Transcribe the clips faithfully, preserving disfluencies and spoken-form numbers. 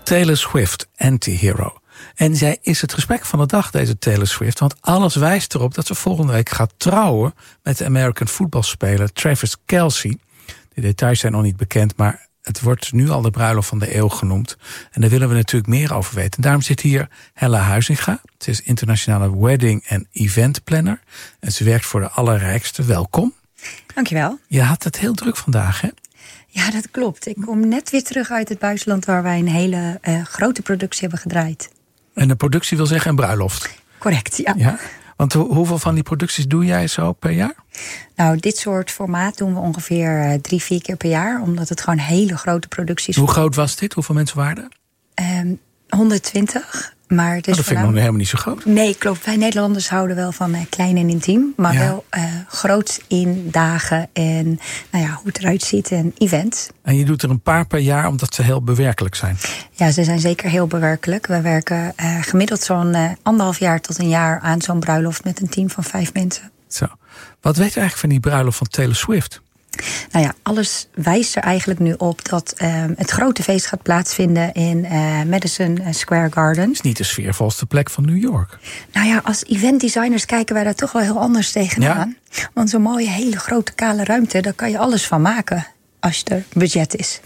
Taylor Swift, Anti-Hero. En zij is het gesprek van de dag, deze Taylor Swift. Want alles wijst erop dat ze volgende week gaat trouwen met de American voetbalspeler Travis Kelce. De details zijn nog niet bekend, maar het wordt nu al de bruiloft van de eeuw genoemd. En daar willen we natuurlijk meer over weten. En daarom zit hier Hella Huizinga. Ze is internationale wedding- en event planner. En ze werkt voor de allerrijkste. Welkom. Dankjewel. Je had het heel druk vandaag, hè? Ja, dat klopt. Ik kom net weer terug uit het buitenland waar wij een hele uh, grote productie hebben gedraaid. En de productie wil zeggen een bruiloft? Correct, ja. ja? Want ho- hoeveel van die producties doe jij zo per jaar? Nou, dit soort formaat doen we ongeveer uh, drie, vier keer per jaar. Omdat het gewoon hele grote producties zijn. Hoe groot was dit? Hoeveel mensen waren er? Um, honderdtwintig. Maar het is oh, dat vind ik nog helemaal niet zo groot. Nee, klopt. Wij Nederlanders houden wel van uh, klein en intiem. Maar ja. wel uh, groot in dagen en nou ja, hoe het eruit ziet en events. En je doet er een paar per jaar omdat ze heel bewerkelijk zijn? Ja, ze zijn zeker heel bewerkelijk. We werken uh, gemiddeld zo'n uh, anderhalf jaar tot een jaar aan zo'n bruiloft met een team van vijf mensen. Zo. Wat weet je eigenlijk van die bruiloft van Taylor Swift? Nou ja, alles wijst er eigenlijk nu op dat uh, het grote feest gaat plaatsvinden in uh, Madison Square Garden. Het is niet de sfeervolste plek van New York. Nou ja, als eventdesigners kijken wij daar toch wel heel anders tegenaan. Ja. Want zo'n mooie, hele grote, kale ruimte, daar kan je alles van maken als er budget is.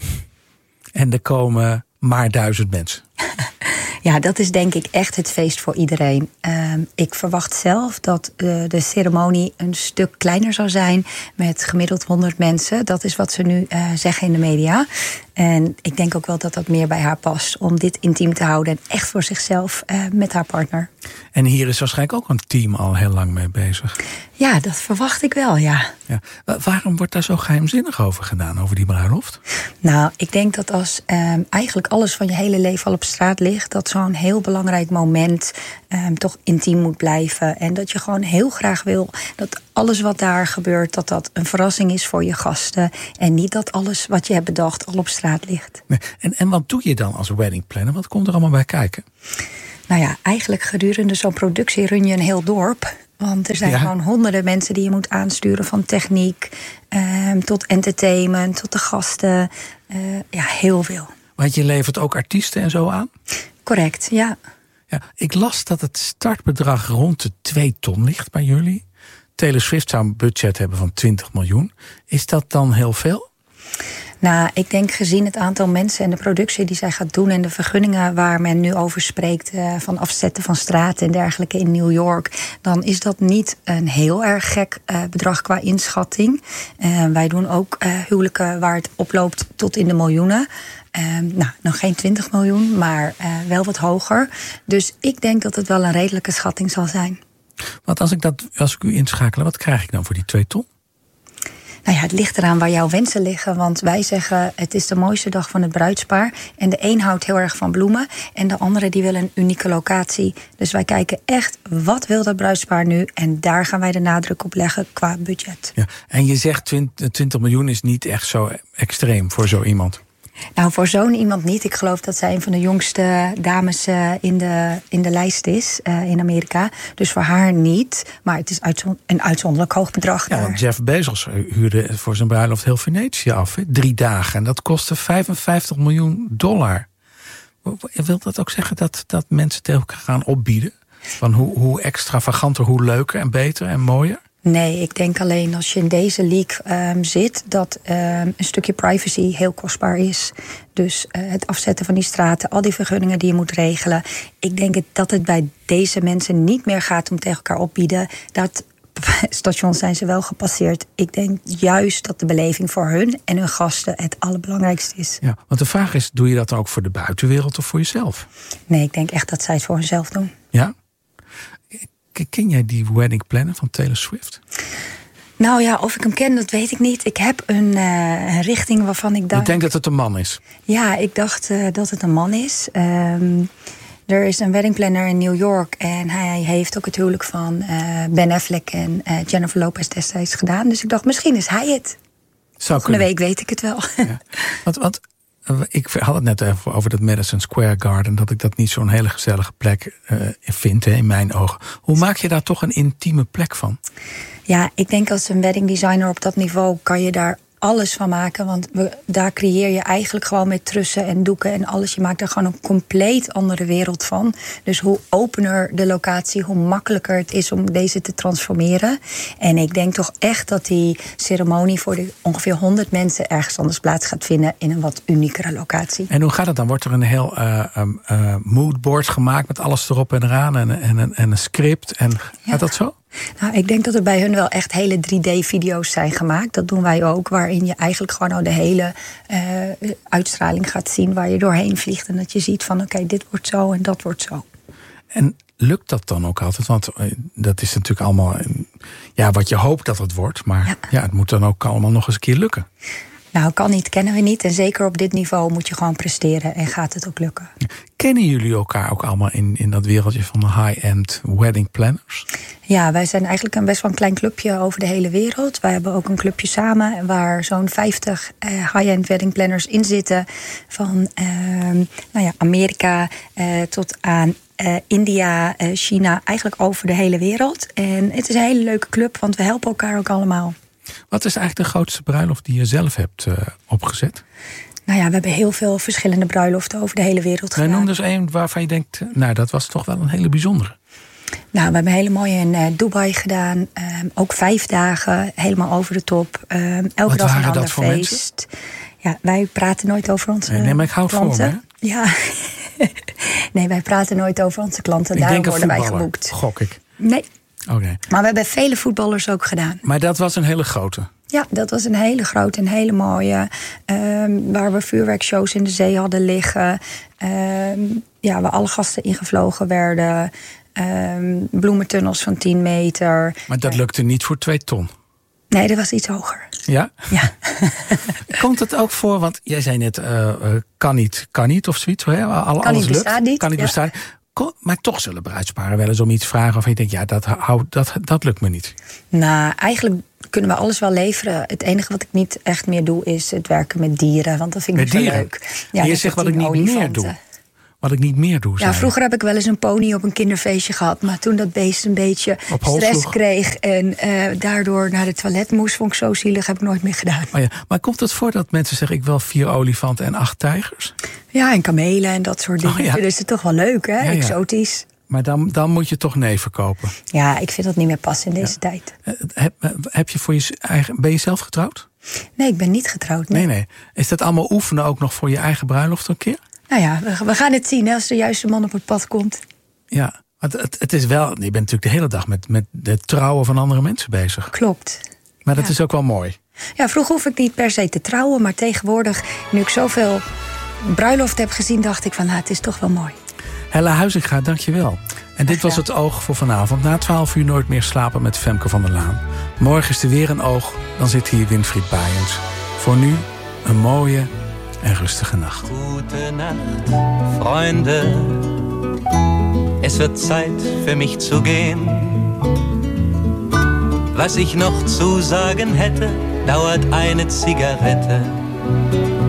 En er komen maar duizend mensen. Ja, dat is denk ik echt het feest voor iedereen. Uh, ik verwacht zelf dat uh, de ceremonie een stuk kleiner zou zijn met gemiddeld honderd mensen. Dat is wat ze nu uh, zeggen in de media. En ik denk ook wel dat dat meer bij haar past om dit intiem te houden en echt voor zichzelf uh, met haar partner. En hier is waarschijnlijk ook een team al heel lang mee bezig. Ja, dat verwacht ik wel, ja. ja. Waarom wordt daar zo geheimzinnig over gedaan, over die bruiloft? Nou, ik denk dat als um, eigenlijk alles van je hele leven al op straat ligt, dat zo'n heel belangrijk moment um, toch intiem moet blijven. En dat je gewoon heel graag wil dat alles wat daar gebeurt, dat dat een verrassing is voor je gasten. En niet dat alles wat je hebt bedacht al op straat ligt. Nee. En, en wat doe je dan als wedding planner? Wat komt er allemaal bij kijken? Nou ja, eigenlijk gedurende zo'n productie run je een heel dorp. Want er zijn ja. gewoon honderden mensen die je moet aansturen. Van techniek eh, tot entertainment, tot de gasten. Uh, ja, heel veel. Want je levert ook artiesten en zo aan? Correct, ja. ja. Ik las dat het startbedrag rond de twee ton ligt bij jullie. Taylor Swift zou een budget hebben van twintig miljoen. Is dat dan heel veel? Nou, ik denk gezien het aantal mensen en de productie die zij gaat doen en de vergunningen waar men nu over spreekt, uh, van afzetten van straten en dergelijke in New York, dan is dat niet een heel erg gek uh, bedrag qua inschatting. Uh, wij doen ook uh, huwelijken waar het oploopt tot in de miljoenen. Uh, nou, nog geen twintig miljoen, maar uh, wel wat hoger. Dus ik denk dat het wel een redelijke schatting zal zijn. Want als ik, dat, als ik u inschakel, wat krijg ik dan voor die twee ton? Nou ja, het ligt eraan waar jouw wensen liggen. Want wij zeggen, het is de mooiste dag van het bruidspaar. En de een houdt heel erg van bloemen. En de andere die wil een unieke locatie. Dus wij kijken echt, wat wil dat bruidspaar nu? En daar gaan wij de nadruk op leggen qua budget. Ja, en je zegt twintig miljoen is niet echt zo extreem voor zo iemand. Nou, voor zo'n iemand niet. Ik geloof dat zij een van de jongste dames uh, in, de, in de lijst is uh, in Amerika. Dus voor haar niet. Maar het is uitzon- een uitzonderlijk hoog bedrag. Ja, want Jeff Bezos huurde voor zijn bruiloft heel Venetië af. Hè? Drie dagen. En dat kostte vijfenvijftig miljoen dollar. Wil dat ook zeggen dat, dat mensen tegen elkaar gaan opbieden? Van hoe, hoe extravaganter, hoe leuker en beter en mooier? Nee, ik denk alleen als je in deze league um, zit, dat um, een stukje privacy heel kostbaar is. Dus uh, het afzetten van die straten, al die vergunningen die je moet regelen. Ik denk dat het bij deze mensen niet meer gaat om tegen elkaar opbieden. Dat stations zijn ze wel gepasseerd. Ik denk juist dat de beleving voor hun en hun gasten het allerbelangrijkste is. Ja, want de vraag is, doe je dat dan ook voor de buitenwereld of voor jezelf? Nee, ik denk echt dat zij het voor hunzelf doen. Ja? Ken jij die wedding planner van Taylor Swift? Nou ja, of ik hem ken, dat weet ik niet. Ik heb een, uh, een richting waarvan ik dacht... Je denkt dat het een man is? Ja, ik dacht uh, dat het een man is. Um, er is een wedding planner in New York en hij heeft ook het huwelijk van uh, Ben Affleck en uh, Jennifer Lopez destijds gedaan. Dus ik dacht, misschien is hij het. Zou Volgende week weet ik het wel. Ja. Want, want ik had het net even over dat Madison Square Garden, dat ik dat niet zo'n hele gezellige plek uh, vind, hè, in mijn ogen. Hoe maak je daar toch een intieme plek van? Ja, ik denk als een wedding designer op dat niveau kan je daar alles van maken. Want we, daar creëer je eigenlijk gewoon met trussen en doeken en alles. Je maakt er gewoon een compleet andere wereld van. Dus hoe opener de locatie, hoe makkelijker het is om deze te transformeren. En ik denk toch echt dat die ceremonie voor de ongeveer honderd mensen ergens anders plaats gaat vinden in een wat uniekere locatie. En hoe gaat het dan? Wordt er een heel uh, um, uh, moodboard gemaakt met alles erop en eraan en, en, en, en een script? En gaat ja. dat zo? Nou, ik denk dat er bij hun wel echt hele drie D-video's zijn gemaakt. Dat doen wij ook, waarin je eigenlijk gewoon al de hele uh, uitstraling gaat zien, waar je doorheen vliegt en dat je ziet van oké, okay, dit wordt zo en dat wordt zo. En lukt dat dan ook altijd? Want dat is natuurlijk allemaal ja, wat je hoopt dat het wordt. Maar ja. ja, het moet dan ook allemaal nog eens een keer lukken. Nou, kan niet, kennen we niet. En zeker op dit niveau moet je gewoon presteren en gaat het ook lukken. Kennen jullie elkaar ook allemaal in, in dat wereldje van de high-end wedding planners? Ja, wij zijn eigenlijk een best wel een klein clubje over de hele wereld. Wij hebben ook een clubje samen waar zo'n vijftig uh, high-end wedding planners in zitten. Van uh, nou ja, Amerika uh, tot aan uh, India, uh, China, eigenlijk over de hele wereld. En het is een hele leuke club, want we helpen elkaar ook allemaal. Wat is eigenlijk de grootste bruiloft die je zelf hebt uh, opgezet? Nou ja, we hebben heel veel verschillende bruiloften over de hele wereld gedaan. Noem dus één waarvan je denkt, nou, dat was toch wel een hele bijzondere. Nou, we hebben hele mooie in uh, Dubai gedaan. Um, ook vijf dagen, helemaal over de top. Um, elke Wat dag een ander voor feest. Mensen? Ja, wij praten nooit over onze nee, nee, maar ik hou klanten. Voor me, ja. Nee, wij praten nooit over onze klanten. Ik Daarom denk worden wij geboekt. Gok ik. Nee. Okay. Maar we hebben vele voetballers ook gedaan. Maar dat was een hele grote? Ja, dat was een hele grote en hele mooie. Um, waar we vuurwerkshows in de zee hadden liggen. Um, ja, waar alle gasten ingevlogen werden. Um, bloementunnels van tien meter. Maar dat lukte niet voor twee ton? Nee, dat was iets hoger. Ja? Ja. Komt het ook voor, want jij zei net, uh, uh, kan niet, kan niet of zoiets. Hè? Al, kan niet, bestaat niet. Kan niet, ja. bestaan. Maar toch zullen bruidsparen wel eens om iets vragen of je denkt, ja, dat, dat, dat lukt me niet. Nou, eigenlijk kunnen we alles wel leveren. Het enige wat ik niet echt meer doe is het werken met dieren. Want dat vind ik met niet dieren? zo leuk. Ja, je zegt wat ik niet olifanten. meer doe. Wat ik niet meer doe. Ja, vroeger heb ik wel eens een pony op een kinderfeestje gehad. Maar toen dat beest een beetje op stress kreeg en uh, daardoor naar het toilet moest, vond ik zo zielig, heb ik nooit meer gedaan. Oh ja. Maar komt het voor dat mensen zeggen, ik wil vier olifanten en acht tijgers? Ja, en kamelen en dat soort dingen. Oh, ja. Dus het is toch wel leuk, hè? Ja, ja. Exotisch. Maar dan, dan moet je toch nee verkopen. Ja, ik vind dat niet meer passen in deze ja. tijd. Heb, heb je voor je eigen, ben je zelf getrouwd? Nee, ik ben niet getrouwd. Nee. nee, nee. Is dat allemaal oefenen ook nog voor je eigen bruiloft een keer? Nou ja, we, we gaan het zien hè, als de juiste man op het pad komt. Ja, het, het, het is wel. Je bent natuurlijk de hele dag met, met de trouwen van andere mensen bezig. Klopt. Maar dat ja. is ook wel mooi. Ja, vroeger hoef ik niet per se te trouwen, maar tegenwoordig, nu ik zoveel bruiloft heb gezien, dacht ik van, nou, het is toch wel mooi. Hella Huizinga, dankjewel. En dit was het Oog voor vanavond. Na twaalf uur Nooit meer slapen met Femke van der Laan. Morgen is er weer een oog, dan zit hier Winfried Bajens. Voor nu een mooie en rustige Nacht. Gute Nacht, Freunde. Es wird Zeit für mich zu gehen. Was ich noch zu sagen hätte, dauert eine Zigarette.